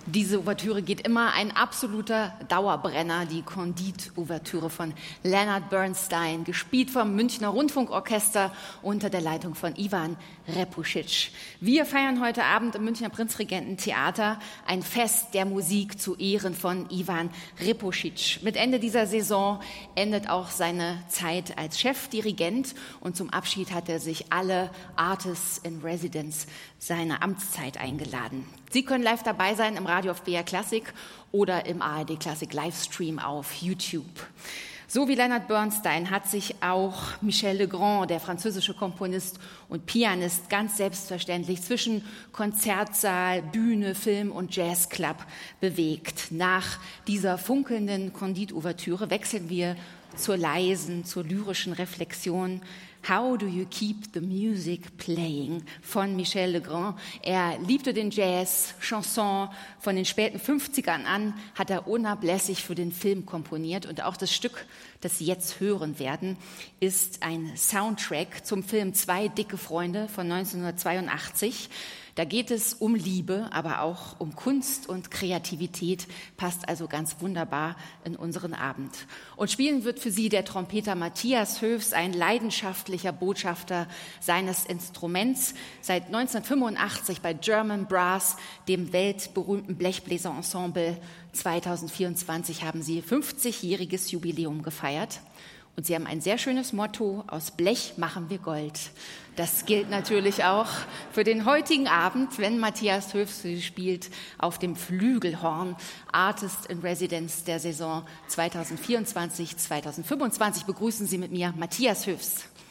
Diese Ouvertüre geht immer, ein absoluter Dauerbrenner, die Candide-Ouvertüre von Leonard Bernstein, gespielt vom Münchner Rundfunkorchester unter der Leitung von Ivan Repusic. Wir feiern heute Abend im Münchner Prinzregententheater ein Fest der Musik zu Ehren von Ivan Repusic. Mit Ende dieser Saison endet auch seine Zeit als Chefdirigent und zum Abschied hat er sich alle Artists in Residence seiner Amtszeit eingeladen. Sie können live dabei sein im Radio auf BR Classic oder im ARD Classic Livestream auf YouTube. So wie Leonard Bernstein hat sich auch Michel Legrand, der französische Komponist und Pianist, ganz selbstverständlich zwischen Konzertsaal, Bühne, Film und Jazzclub bewegt. Nach dieser funkelnden Candide-Ouvertüre wechseln wir zur leisen, zur lyrischen Reflexion How do you keep the music playing von Michel Legrand. Er liebte den Jazz, Chanson. Von den späten 50ern an hat er unablässig für den Film komponiert. Und auch das Stück, das Sie jetzt hören werden, ist ein Soundtrack zum Film Zwei dicke Freunde von 1982. Da geht es um Liebe, aber auch um Kunst und Kreativität, passt also ganz wunderbar in unseren Abend. Und spielen wird für Sie der Trompeter Matthias Höfs, ein leidenschaftlicher Botschafter seines Instruments. Seit 1985 bei German Brass, dem weltberühmten Blechbläserensemble. 2024 haben Sie 50-jähriges Jubiläum gefeiert. Und Sie haben ein sehr schönes Motto: Aus Blech machen wir Gold. Das gilt natürlich auch für den heutigen Abend, wenn Matthias Höfs spielt auf dem Flügelhorn, Artist in Residence der Saison 2024-2025. Begrüßen Sie mit mir Matthias Höfs.